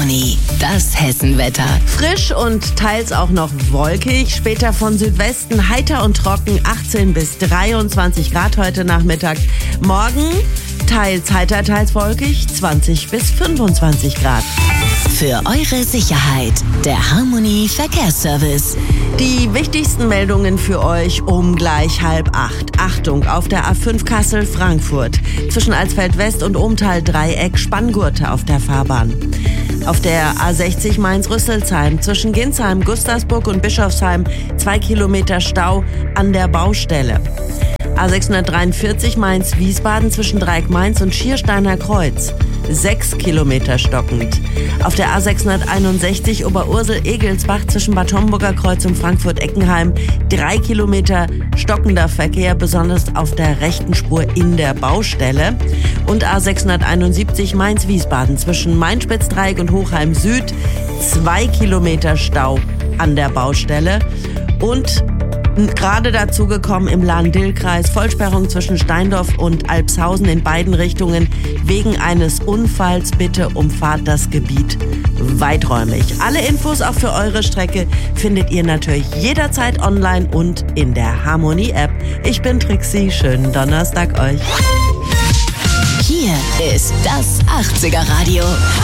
Harmony, das Hessenwetter. Frisch und teils auch noch wolkig, später von Südwesten heiter und trocken, 18 bis 23 Grad heute Nachmittag. Morgen teils heiter, teils wolkig, 20 bis 25 Grad. Für eure Sicherheit, der Harmony Verkehrsservice. Die wichtigsten Meldungen für euch um gleich 7:30. Achtung, auf der A5 Kassel-Frankfurt. Zwischen Alsfeld West und Ohmtal-Dreieck Spanngurte auf der Fahrbahn. Auf der A60 Mainz-Rüsselsheim zwischen Ginsheim, Gustavsburg und Bischofsheim 2 Kilometer Stau an der Baustelle. A643 Mainz-Wiesbaden zwischen Dreieck-Mainz und Schiersteiner Kreuz 6 Kilometer stockend. Auf der A661 Oberursel-Egelsbach zwischen Bad Homburger Kreuz und Frankfurt-Eckenheim 3 Kilometer stockender Verkehr, besonders auf der rechten Spur in der Baustelle. Und A671 Mainz-Wiesbaden zwischen Main-Spitzdreieck und Hochheim Süd 2 Kilometer Stau an der Baustelle. Und gerade dazu gekommen im Lahn-Dill-Kreis, Vollsperrung zwischen Steindorf und Albshausen in beiden Richtungen. Wegen eines Unfalls bitte umfahrt das Gebiet weiträumig. Alle Infos auch für eure Strecke findet ihr natürlich jederzeit online und in der Harmony-App. Ich bin Trixie, schönen Donnerstag euch. Hier ist das 80er Radio.